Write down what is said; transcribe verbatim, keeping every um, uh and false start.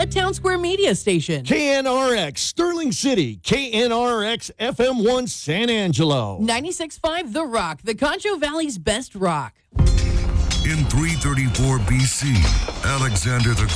a Town Square Media station. K N R X, Sterling City. K N R X, F M one, San Angelo. ninety-six point five The Rock, the Concho Valley's best rock. In three thirty-four B C, Alexander the